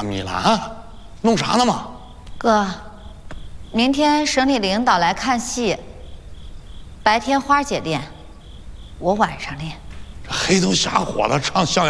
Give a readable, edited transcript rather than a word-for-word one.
呀，米兰，弄啥呢嘛？ 哥，明天省里领导来看戏，白天花姐练，我晚上练。 这黑灯瞎火的唱相声。